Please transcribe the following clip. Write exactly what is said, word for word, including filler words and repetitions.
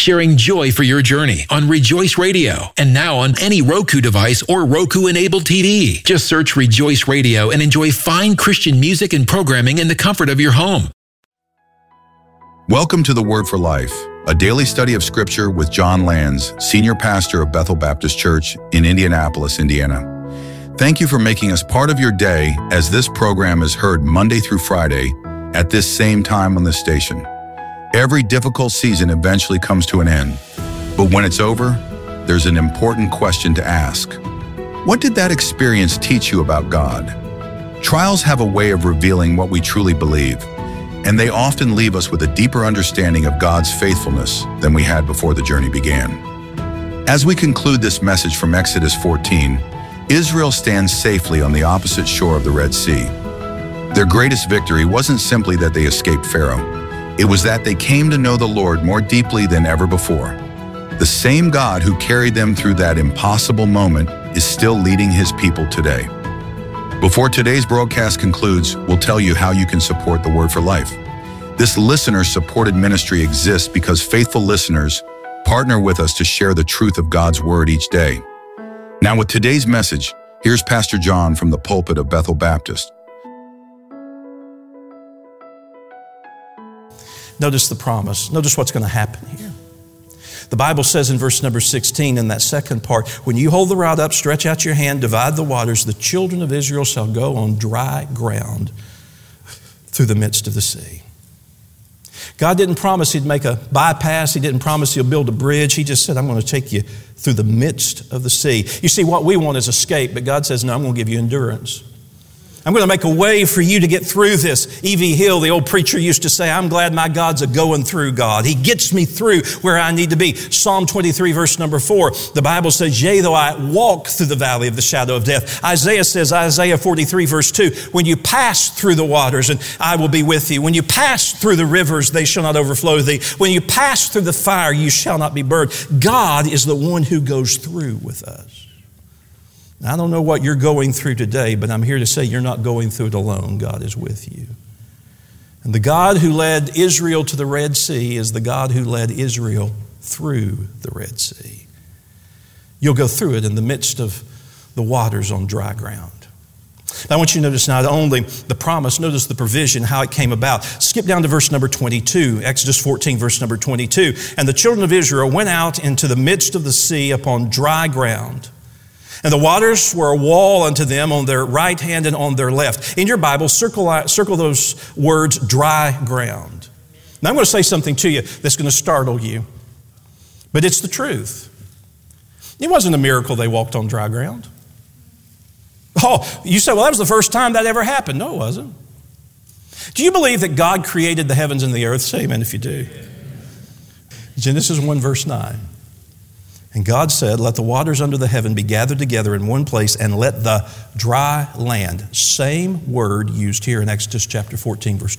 sharing joy for your journey on Rejoice Radio, and now on any Roku device or Roku-enabled T V. Just search Rejoice Radio and enjoy fine Christian music and programming in the comfort of your home. Welcome to the Word for Life, a daily study of Scripture with John Lands, Senior Pastor of Bethel Baptist Church in Indianapolis, Indiana. Thank you for making us part of your day as this program is heard Monday through Friday at this same time on the station. Every difficult season eventually comes to an end, but when it's over, there's an important question to ask. What did that experience teach you about God? Trials have a way of revealing what we truly believe, and they often leave us with a deeper understanding of God's faithfulness than we had before the journey began. As we conclude this message from Exodus fourteen, Israel stands safely on the opposite shore of the Red Sea. Their greatest victory wasn't simply that they escaped Pharaoh. It was that they came to know the Lord more deeply than ever before. The same God who carried them through that impossible moment is still leading his people today. Before today's broadcast concludes, we'll tell you how you can support the Word for Life. This listener-supported ministry exists because faithful listeners partner with us to share the truth of God's Word each day. Now with today's message, here's Pastor John from the pulpit of Bethel Baptist. Notice the promise. Notice what's going to happen here. The Bible says in verse number sixteen, in that second part, when you hold the rod up, stretch out your hand, divide the waters, the children of Israel shall go on dry ground through the midst of the sea. God didn't promise he'd make a bypass. He didn't promise he'll build a bridge. He just said, I'm going to take you through the midst of the sea. You see, what we want is escape, but God says, no, I'm going to give you endurance. I'm going to make a way for you to get through this. E V Hill, the old preacher, used to say, I'm glad my God's a going through God. He gets me through where I need to be. Psalm twenty-three, verse number four, the Bible says, yea, though I walk through the valley of the shadow of death. Isaiah says, Isaiah forty-three, verse two, when you pass through the waters, and I will be with you. When you pass through the rivers, they shall not overflow thee. When you pass through the fire, you shall not be burned. God is the one who goes through with us. I don't know what you're going through today, but I'm here to say you're not going through it alone. God is with you. And the God who led Israel to the Red Sea is the God who led Israel through the Red Sea. You'll go through it in the midst of the waters on dry ground. Now, I want you to notice not only the promise, notice the provision, how it came about. Skip down to verse number twenty-two, Exodus fourteen, verse number twenty-two. And the children of Israel went out into the midst of the sea upon dry ground. And the waters were a wall unto them on their right hand and on their left. In your Bible, circle, circle those words, dry ground. Now I'm going to say something to you that's going to startle you, but it's the truth. It wasn't a miracle they walked on dry ground. Oh, you say, well, that was the first time that ever happened. No, it wasn't. Do you believe that God created the heavens and the earth? Say amen if you do. Genesis one, verse nine. And God said, let the waters under the heaven be gathered together in one place, and let the dry land, same word used here in Exodus chapter fourteen, verse